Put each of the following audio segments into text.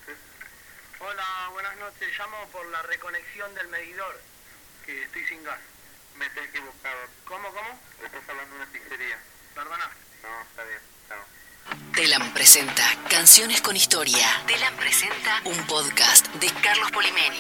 noches. Hola, buenas noches. Llamo por la reconexión del medidor, que estoy sin gas. Me estoy equivocado. ¿Cómo? Estás hablando de una pizzería. Perdona. No, está bien. Chao. Telam presenta Canciones con Historia. Telam presenta un podcast de Carlos Polimeni.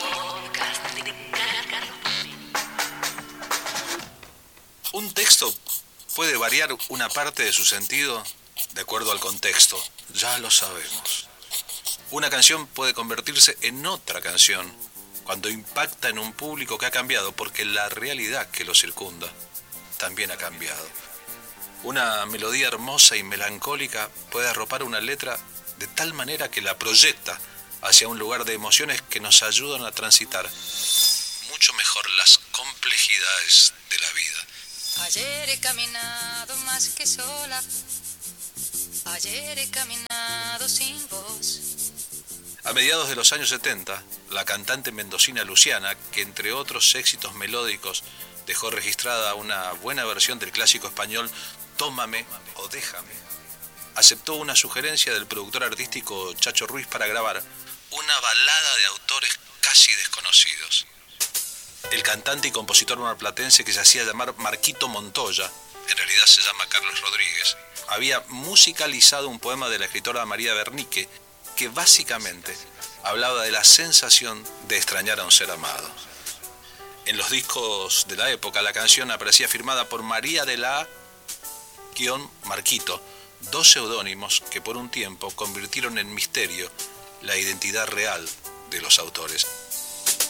Un texto puede variar una parte de su sentido de acuerdo al contexto, ya lo sabemos. Una canción puede convertirse en otra canción cuando impacta en un público que ha cambiado, porque la realidad que lo circunda también ha cambiado. Una melodía hermosa y melancólica puede arropar una letra de tal manera que la proyecta hacia un lugar de emociones que nos ayudan a transitar mucho mejor las complejidades de la vida. Ayer he caminado más que sola. Ayer he caminado sin voz. A mediados de los años 70, la cantante mendocina Luciana, que entre otros éxitos melódicos dejó registrada una buena versión del clásico español Tómame o Déjame, aceptó una sugerencia del productor artístico Chacho Ruiz para grabar una balada de autores casi desconocidos. El cantante y compositor marplatense, que se hacía llamar Marquito Montoya, en realidad se llama Carlos Rodríguez, había musicalizado un poema de la escritora María Bernique que básicamente hablaba de la sensación de extrañar a un ser amado. En los discos de la época, la canción aparecía firmada por María de la A-Marquito, dos seudónimos que por un tiempo convirtieron en misterio la identidad real de los autores.